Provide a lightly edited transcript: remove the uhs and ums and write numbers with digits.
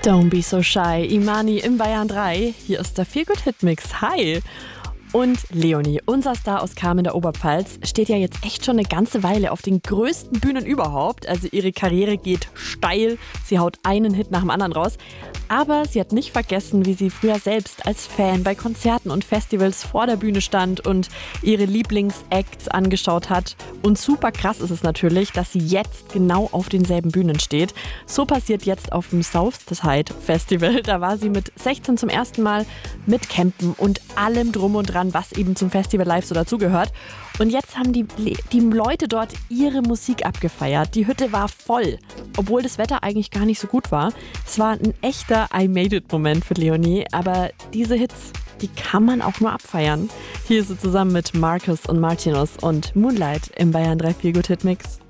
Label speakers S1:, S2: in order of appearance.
S1: Don't be so shy. Imani im Bayern 3. Hier ist der Feel Good Hit Mix. Hi! Und Leonie, unser Star aus Kam in der Oberpfalz, steht ja jetzt echt schon eine ganze Weile auf den größten Bühnen überhaupt. Also ihre Karriere geht steil. Sie haut einen Hit nach dem anderen raus. Aber sie hat nicht vergessen, wie sie früher selbst als Fan bei Konzerten und Festivals vor der Bühne stand und ihre Lieblingsacts angeschaut hat. Und super krass ist es natürlich, dass sie jetzt genau auf denselben Bühnen steht. So passiert jetzt auf dem Southside Festival. Da war sie mit 16 zum ersten Mal mit Campen und allem drum und dran, was eben zum Festival live so dazugehört. Und jetzt haben die Leute dort ihre Musik abgefeiert. Die Hütte war voll, obwohl das Wetter eigentlich gar nicht so gut war. Es war ein echter I-Made-It-Moment für Leonie, aber diese Hits, die kann man auch nur abfeiern. Hier ist sie zusammen mit Marcus und Martinus und Moonlight im Bayern 3 Feel Good Hit Mix.